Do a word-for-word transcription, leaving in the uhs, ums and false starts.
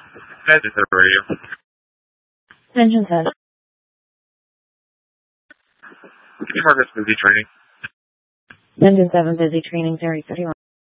Engine seven radio. Engine seven. Can you mark us busy training? Engine seven busy training, Terry thirty-one.